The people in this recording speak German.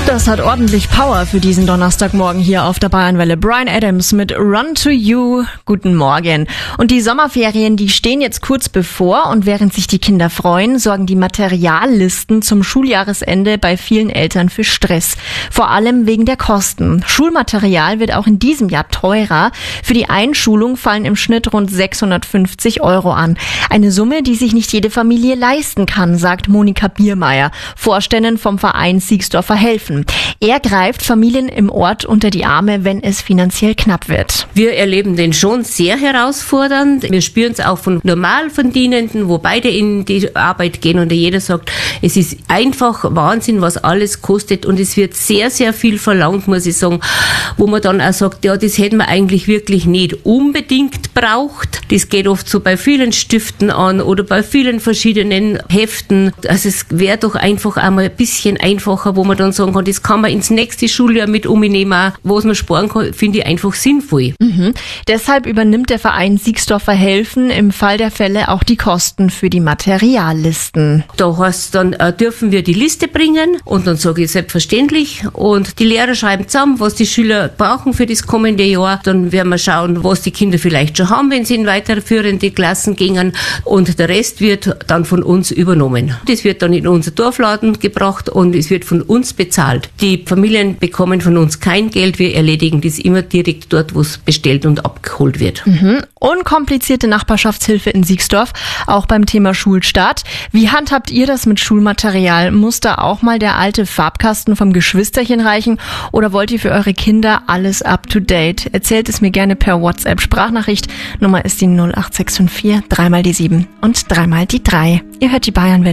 Das hat ordentlich Power für diesen Donnerstagmorgen hier auf der Bayernwelle. Bryan Adams mit Run to You. Guten Morgen. Und die Sommerferien, die stehen jetzt kurz bevor, und während sich die Kinder freuen, sorgen die Materiallisten zum Schuljahresende bei vielen Eltern für Stress. Vor allem wegen der Kosten. Schulmaterial wird auch in diesem Jahr teurer. Für die Einschulung fallen im Schnitt rund 650 € an. Eine Summe, die sich nicht jede Familie leisten kann, sagt Monika Biermeier, Vorständin vom Verein Siegsdorfer Helfen. Er greift Familien im Ort unter die Arme, wenn es finanziell knapp wird. Wir erleben den schon sehr herausfordernd. Wir spüren es auch von Normalverdienenden, wo beide in die Arbeit gehen und jeder sagt, es ist einfach Wahnsinn, was alles kostet, und es wird sehr, sehr viel verlangt, muss ich sagen, wo man dann auch sagt, ja, das hätten wir eigentlich wirklich nicht unbedingt braucht. Das geht oft so bei vielen Stiften an oder bei vielen verschiedenen Heften. Also es wäre doch einfach einmal ein bisschen einfacher, wo man dann sagen kann, das kann man ins nächste Schuljahr mit umnehmen, was man sparen kann, finde ich einfach sinnvoll. Deshalb übernimmt der Verein Siegsdorfer Helfen im Fall der Fälle auch die Kosten für die Materiallisten. Da heißt dann, dürfen wir die Liste bringen, und dann sage ich selbstverständlich, und die Lehrer schreiben zusammen, was die Schüler brauchen für das kommende Jahr. Dann werden wir schauen, was die Kinder vielleicht schon haben, wenn sie in weiterführende Klassen gingen, und der Rest wird dann von uns übernommen. Das wird dann in unser Dorfladen gebracht und es wird von uns bezahlt. Die Familien bekommen von uns kein Geld, wir erledigen das immer direkt dort, wo es bestellt und abgeholt wird. Unkomplizierte Nachbarschaftshilfe in Siegsdorf, auch beim Thema Schulstart. Wie handhabt ihr das mit Schulmaterial? Muss da auch mal der alte Farbkasten vom Geschwisterchen reichen, oder wollt ihr für eure Kinder alles up to date? Erzählt es mir gerne per WhatsApp-Sprachnachricht. Nummer ist die 08654 3 mal die 7 und 3 mal die 3. Ihr hört die Bayernwelle.